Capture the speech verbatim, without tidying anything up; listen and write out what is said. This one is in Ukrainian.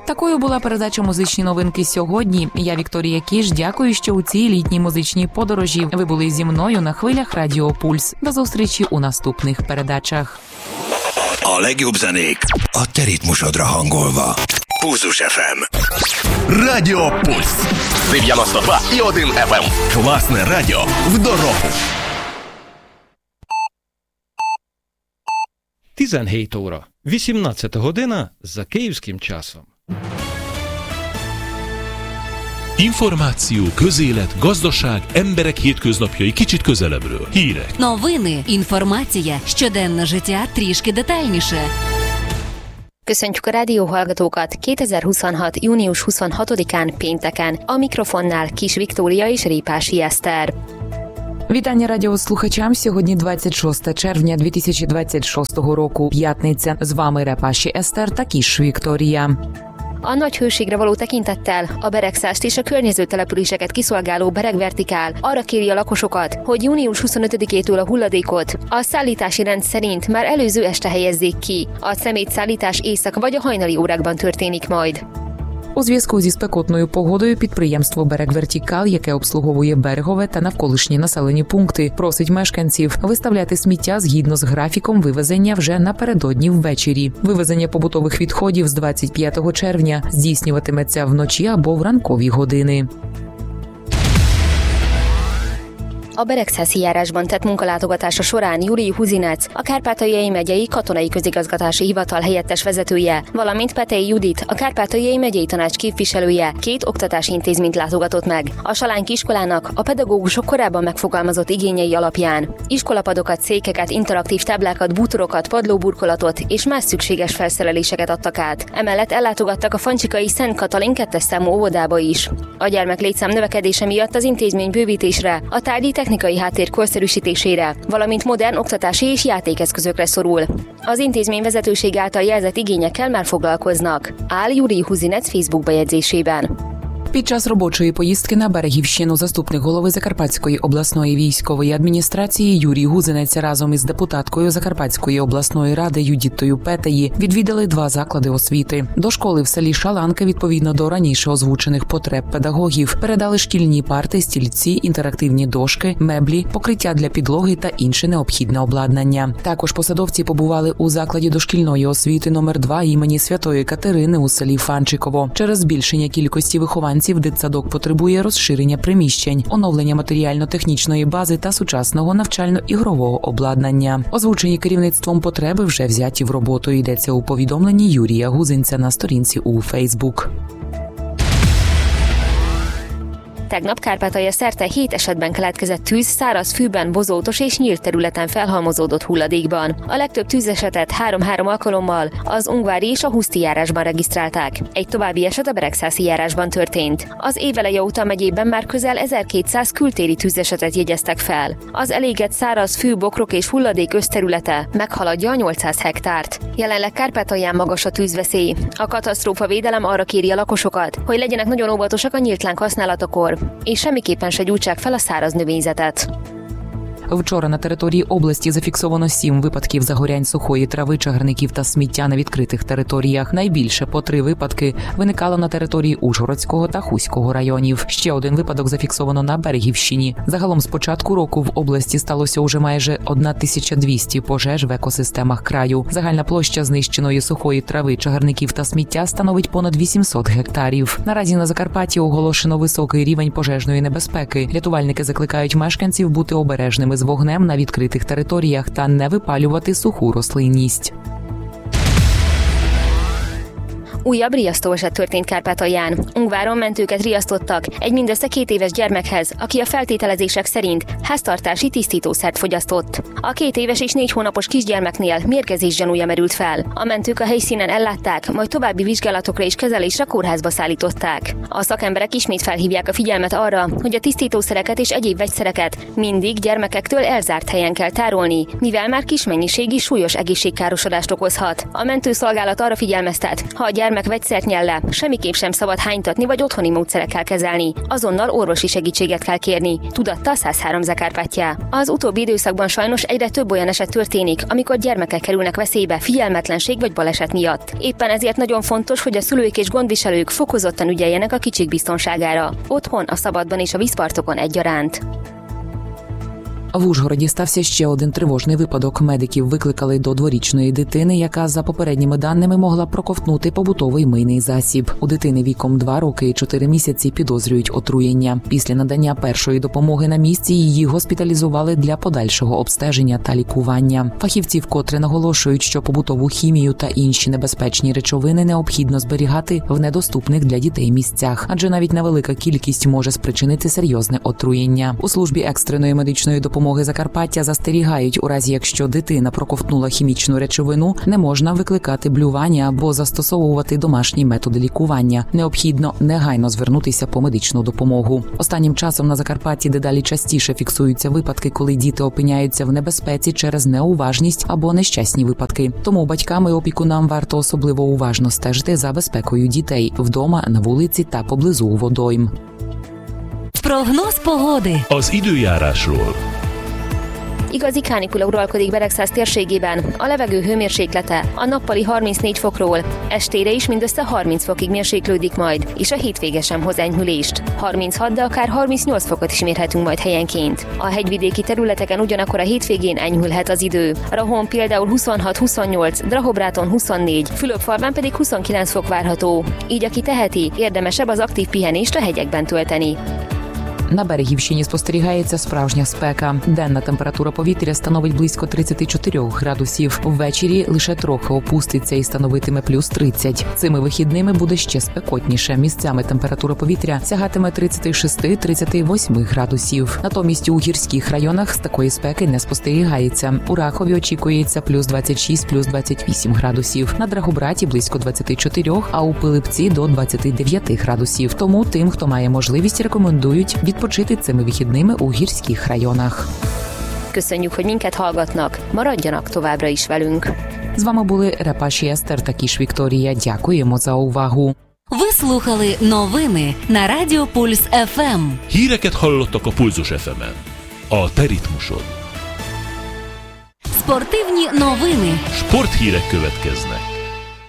Такою була передача «Музичні новинки» сьогодні. Я, Вікторія Кіш, дякую, що у цій літній музичній подорожі ви були зі мною на хвилях Радіо Пульс. До зустрічі у наступних передачах. A legjobb zenék a te ritmusodra hangolva. Pulzus еф ем. Радіо Пульс. дев'яносто два і один еф ем. Класне радіо в дорогу. tizenhét óra, вісімнадцята година за київським часом. Információ, közélet, gazdaság, emberek hétköznapjai kicsit közelebbről. Hírek. Новини, інформація, щоденне життя трішки детальніше. Köszöntjük a rádióhallgatókat kétezer-huszonhat. június huszonhatodikán pénteken. A mikrofonnál Kis Viktória és Répási Eszter. Вітання радіослухачам. Сьогодні двадцять шостого червня дві тисячі двадцять шостого року, п'ятниця. З вами Репаші Eszter та Kis Viktória. A nagy hőségre való tekintettel a beregszást és a környező településeket kiszolgáló Beregvertikál arra kéri a lakosokat, hogy június huszonötödikétől a hulladékot a szállítási rend szerint már előző este helyezzék ki. A szemétszállítás éjszak vagy a hajnali órákban történik majd. У зв'язку зі спекотною погодою підприємство «Берегвертикал», яке обслуговує Берегове та навколишні населені пункти, просить мешканців виставляти сміття згідно з графіком вивезення вже напередодні ввечері. Вивезення побутових відходів з двадцять п'ятого червня здійснюватиметься вночі або в ранкові години. A beregszászi járásban tett munkalátogatása során Júri Huzinec, a Kárpátaljai megyei katonai közigazgatási hivatal helyettes vezetője, valamint Petei Judit, a Kárpátaljai megyei tanács képviselője két oktatási intézményt látogatott meg. A Salánk iskolának a pedagógusok korábban megfogalmazott igényei alapján iskolapadokat, székeket, interaktív táblákat, bútorokat, padlóburkolatot és más szükséges felszereléseket adtak át. Emellett ellátogattak a fancsikai Szent Katalin kettes számú óvodába is. A gyermek létszám növekedése miatt az intézmény bővítésre, a tárgyi technikai háttér korszerűsítésére, valamint modern oktatási és játékeszközökre szorul. Az intézmény vezetőség által jelzett igényekkel már foglalkoznak, áll Júri Huzinec Facebook bejegyzésében. Під час робочої поїздки на Берегівщину заступник голови Закарпатської обласної військової адміністрації Юрій Гузинець разом із депутаткою Закарпатської обласної ради Юдітою Петеї відвідали два заклади освіти. До школи в селі Шаланки, відповідно до раніше озвучених потреб педагогів, передали шкільні парти, стільці, інтерактивні дошки, меблі, покриття для підлоги та інше необхідне обладнання. Також посадовці побували у закладі дошкільної освіти номер два імені Святої Катерини у селі Фанчиково. Через збільшення кількості вихованців дитсадок потребує розширення приміщень, оновлення матеріально-технічної бази та сучасного навчально-ігрового обладнання. Озвучені керівництвом потреби вже взяті в роботу, йдеться у повідомленні Юрія Гузинця на сторінці у Фейсбук. Tegnap Kárpátalja szerte hét esetben keletkezett tűz száraz fűben, bozótos és nyílt területen felhalmozódott hulladékban. A legtöbb tűzesetet három-három alkalommal az Ungvári és a Huszti járásban regisztrálták. Egy további eset a Beregszászi járásban történt. Az éveleje óta megyében már közel ezerkétszáz kültéri tűzesetet jegyeztek fel. Az elégett száraz fű, bokrok és hulladék összterülete meghaladja a nyolcszáz hektárt. Jelenleg Kárpátalján magas a tűzveszély. A katasztrófavédelem arra kéri a lakosokat, hogy legyenek nagyon óvatosak a nyílt láng használatakor, és semmiképpen se gyújtsák fel a száraz növényzetet. Вчора на території області зафіксовано сім випадків загорянь сухої трави, чагарників та сміття на відкритих територіях. Найбільше по три випадки виникало на території Ужгородського та Хуського районів. Ще один випадок зафіксовано на Берегівщині. Загалом з початку року в області сталося уже майже тисяча двісті пожеж в екосистемах краю. Загальна площа знищеної сухої трави, чагарників та сміття становить понад вісімсот гектарів. Наразі на Закарпатті оголошено високий рівень пожежної небезпеки. Рятувальники закликають мешканців бути обережними з вогнем на відкритих територіях та не випалювати суху рослинність. Újabb riasztóeset történt Kárpátalján. Ungváron mentőket riasztottak egy mindössze két éves gyermekhez, aki a feltételezések szerint háztartási tisztítószert fogyasztott. A két éves és négy hónapos kisgyermeknél mérgezés gyanúja merült fel. A mentők a helyszínen ellátták, majd további vizsgálatokra és kezelésre kórházba szállították. A szakemberek ismét felhívják a figyelmet arra, hogy a tisztítószereket és egyéb vegyszereket mindig gyermekektől elzárt helyen kell tárolni, mivel már kis mennyiségű súlyos egészségkárosodást okozhat. A mentőszolgálat arra figyelmeztet, ha a gyermek gyermek vegyszert nyel le, semmiképp sem szabad hánytatni vagy otthoni módszerekkel kezelni. Azonnal orvosi segítséget kell kérni, tudatta száz három Zakarpatja. Az utóbbi időszakban sajnos egyre több olyan eset történik, amikor gyermekek kerülnek veszélybe figyelmetlenség vagy baleset miatt. Éppen ezért nagyon fontos, hogy a szülők és gondviselők fokozottan ügyeljenek a kicsik biztonságára. Otthon, a szabadban és a vízpartokon egyaránt. В Ужгороді стався ще один тривожний випадок. Медиків викликали до дворічної дитини, яка, за попередніми даними, могла проковтнути побутовий мийний засіб. У дитини віком два роки і чотири місяці підозрюють отруєння. Після надання першої допомоги на місці її госпіталізували для подальшого обстеження та лікування. Фахівці вкотре наголошують, що побутову хімію та інші небезпечні речовини необхідно зберігати в недоступних для дітей місцях, адже навіть невелика кількість може спричинити серйозне отруєння. У службі екстреної медичної допомоги Допомоги Закарпаття застерігають, у разі якщо дитина проковтнула хімічну речовину, не можна викликати блювання або застосовувати домашні методи лікування. Необхідно негайно звернутися по медичну допомогу. Останнім часом на Закарпатті дедалі частіше фіксуються випадки, коли діти опиняються в небезпеці через неуважність або нещасні випадки. Тому батькам і опікунам варто особливо уважно стежити за безпекою дітей вдома, на вулиці та поблизу водойм. Прогноз pogody. Az időjárásról. Igazi kánikula uralkodik Beregszász térségében, a levegő hőmérséklete a nappali harmincnégy fokról, estére is mindössze harminc fokig mérséklődik majd, és a hétvége sem hoz enyhülést. harminchat, de akár harmincnyolc fokot is mérhetünk majd helyenként. A hegyvidéki területeken ugyanakkor a hétvégén enyhülhet az idő. Rahón például huszonhat huszonnyolc, Drahobráton huszonnégy, Fülöpfalván pedig huszonkilenc fok várható. Így aki teheti, érdemesebb az aktív pihenést a hegyekben tölteni. На Берегівщині спостерігається справжня спека. Денна температура повітря становить близько тридцять чотири градусів. Ввечері лише трохи опуститься і становитиме плюс тридцять. Цими вихідними буде ще спекотніше. Місцями температура повітря сягатиме тридцять шість - тридцять вісім градусів. Натомість у гірських районах з такої спеки не спостерігається. У Рахові очікується плюс двадцять шість - плюс двадцять вісім градусів. На Драгобраті близько двадцять чотири, а у Пилипці до двадцять дев'ять градусів. Тому тим, хто має можливість, рекомендують відпочити цими вихідними у гірських районах. Köszönjük, hogy minket hallgatnak. Maradjanak továbbra is velünk. З вами були Репаші Естер та Кіш Вікторія. Дякуємо за увагу. Ви слухали новини на Радіо Пульс еф ем. Híreket hallottak a Pulzus еф емен. A te ritmusod. Спортивні новини. Sporthírek következnek.